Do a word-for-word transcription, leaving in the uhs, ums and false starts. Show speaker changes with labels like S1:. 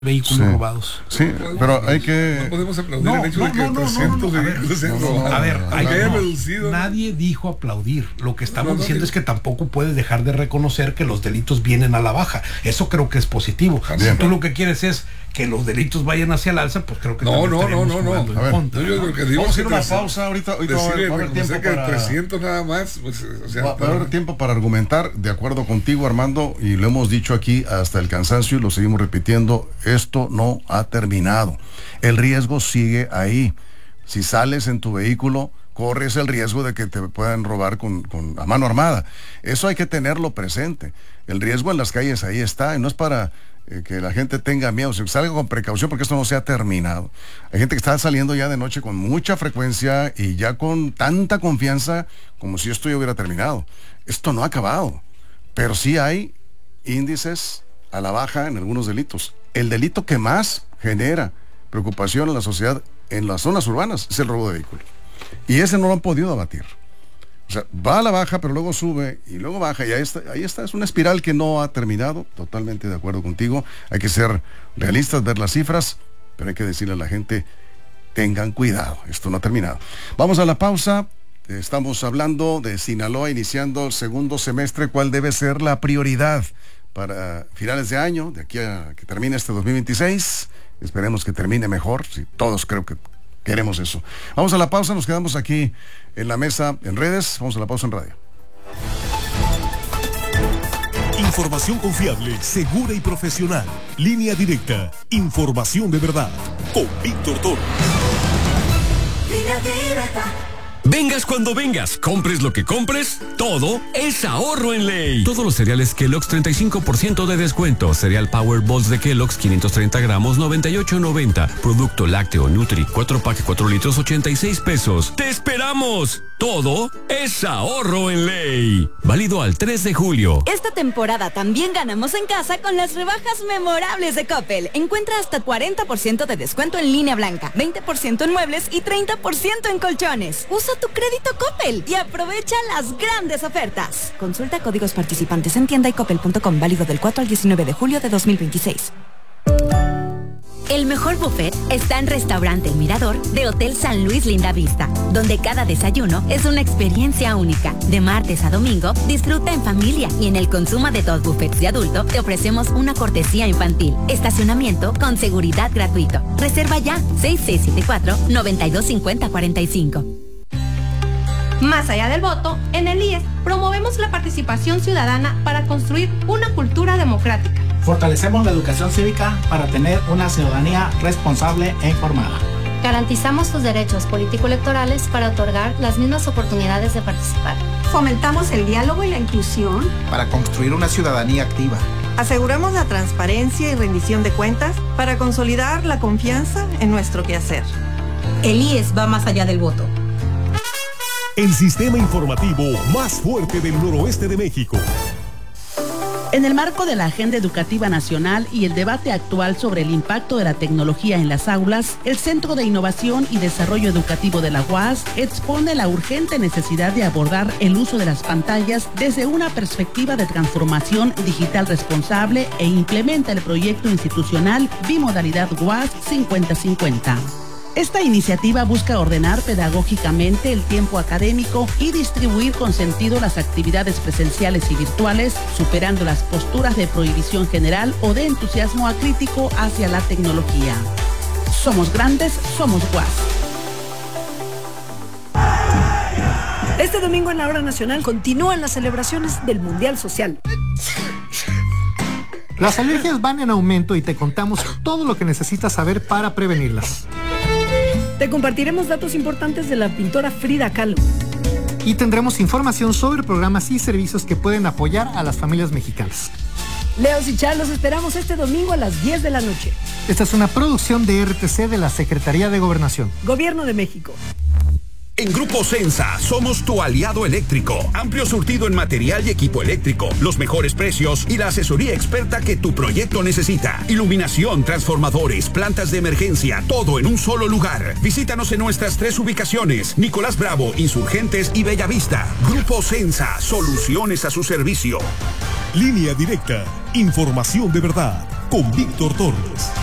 S1: vehículos
S2: sí.
S1: robados.
S2: Sí, pero hay que...
S3: No podemos aplaudir
S1: No,
S3: el hecho
S1: no,
S3: de que
S1: no, no,
S3: trescientos
S1: no, no, a ver,
S3: vehículos sean
S2: no, no,
S3: robados.
S1: A ver,
S2: no,
S1: hay
S3: que
S1: que
S3: haya
S1: no,
S3: reducido.
S1: nadie dijo aplaudir. Lo que estamos
S3: No, no,
S1: diciendo
S3: digo-
S1: es que tampoco puedes dejar de reconocer que los delitos vienen a la baja. Eso creo que es positivo.
S2: Bien.
S1: Si tú lo que quieres es que los delitos vayan hacia el alza, pues creo que
S3: No,
S1: también
S3: no,
S1: estaremos
S3: no, no,
S1: jugando
S3: no.
S1: en
S2: A ver,
S1: contra,
S3: Yo
S1: ¿no?
S3: lo que digo
S2: Vamos
S3: es
S2: a ir
S3: que
S2: a una
S3: tres-
S2: pausa ahorita. ahorita va a haber-
S3: decirle,
S2: va a haber tiempo
S3: reconocer que
S2: para...
S3: trescientos nada más, pues, o sea,
S2: Va, va a
S3: para-
S2: haber tiempo para argumentar, de acuerdo contigo, Armando, y lo hemos dicho aquí hasta el cansancio y lo seguimos repitiendo, esto no ha terminado. El riesgo sigue ahí. Si sales en tu vehículo, corres el riesgo de que te puedan robar con, con a mano armada. Eso hay que tenerlo presente. El riesgo en las calles ahí está, y no es para eh, que la gente tenga miedo, se salga con precaución porque esto no se ha terminado. Hay gente que está saliendo ya de noche con mucha frecuencia y ya con tanta confianza como si esto ya hubiera terminado. Esto no ha acabado, pero sí hay índices a la baja en algunos delitos. El delito que más genera preocupación en la sociedad en las zonas urbanas es el robo de vehículos. Y ese no lo han podido abatir. O sea, va a la baja, pero luego sube y luego baja. Y ahí está, ahí está. Es una espiral que no ha terminado. Totalmente de acuerdo contigo. Hay que ser realistas, ver las cifras, pero hay que decirle a la gente, tengan cuidado. Esto no ha terminado. Vamos a la pausa. Estamos hablando de Sinaloa iniciando el segundo semestre. ¿Cuál debe ser la prioridad para finales de año, de aquí a que termine este dos mil veintiséis? Esperemos que termine mejor, si todos creo que queremos eso. Vamos a la pausa, nos quedamos aquí en la mesa, en redes, vamos a la pausa en radio.
S4: Información confiable, segura y profesional. Línea directa, información de verdad. Con Víctor Toro.
S5: Línea directa.
S6: Vengas cuando vengas, compres lo que compres, todo es ahorro en ley. Todos los cereales Kellogg's treinta y cinco por ciento de descuento. Cereal Power Balls de Kellogg's quinientos treinta gramos noventa y ocho noventa. Producto lácteo Nutri cuatro pack cuatro litros ochenta y seis pesos. ¡Te esperamos! Todo es ahorro en ley. Válido al tres de julio.
S7: Esta temporada también ganamos en casa con las rebajas memorables de Coppel. Encuentra hasta cuarenta por ciento de descuento en línea blanca, veinte por ciento en muebles y treinta por ciento en colchones. Usa tu crédito Coppel y aprovecha las grandes ofertas. Consulta códigos participantes en tienda y coppel punto com, válido del cuatro al diecinueve de julio de dos mil veintiséis.
S8: El mejor buffet está en Restaurante El Mirador de Hotel San Luis Linda Vista, donde cada desayuno es una experiencia única. De martes a domingo, disfruta en familia y en el consumo de dos buffets de adulto te ofrecemos una cortesía infantil. Estacionamiento con seguridad gratuito. Reserva ya seis seis siete cuatro, nueve dos cinco cero cuatro cinco.
S9: Más allá del voto, en el I E S promovemos la participación ciudadana para construir una cultura democrática.
S10: Fortalecemos la educación cívica para tener una ciudadanía responsable e informada.
S11: Garantizamos tus derechos político-electorales para otorgar las mismas oportunidades de participar.
S12: Fomentamos el diálogo y la inclusión
S13: para construir una ciudadanía activa.
S12: Aseguramos la transparencia y rendición de cuentas para consolidar la confianza en nuestro quehacer.
S14: El I E S va más allá del voto.
S4: El sistema informativo más fuerte del noroeste de México.
S15: En el marco de la Agenda Educativa Nacional y el debate actual sobre el impacto de la tecnología en las aulas, el Centro de Innovación y Desarrollo Educativo de la U A S expone la urgente necesidad de abordar el uso de las pantallas desde una perspectiva de transformación digital responsable e implementa el proyecto institucional Bimodalidad U A S cincuenta cincuenta. Esta iniciativa busca ordenar pedagógicamente el tiempo académico y distribuir con sentido las actividades presenciales y virtuales, superando las posturas de prohibición general o de entusiasmo acrítico hacia la tecnología. Somos grandes, somos U A
S16: S. Este domingo en la Hora Nacional continúan las celebraciones del Mundial Social.
S17: Las alergias van en aumento y te contamos todo lo que necesitas saber para prevenirlas.
S16: Te compartiremos datos importantes de la pintora Frida Kahlo.
S17: Y tendremos información sobre programas y servicios que pueden apoyar a las familias mexicanas.
S16: Leos y Char, los esperamos este domingo a las diez de la noche.
S17: Esta es una producción de R T C de la Secretaría de Gobernación.
S16: Gobierno de México.
S18: En Grupo Sensa somos tu aliado eléctrico. Amplio surtido en material y equipo eléctrico, los mejores precios y la asesoría experta que tu proyecto necesita. Iluminación, transformadores, plantas de emergencia, todo en un solo lugar. Visítanos en nuestras tres ubicaciones: Nicolás Bravo, Insurgentes y Bellavista. Grupo Sensa, soluciones a su servicio.
S4: Línea directa, información de verdad, con Víctor Torres.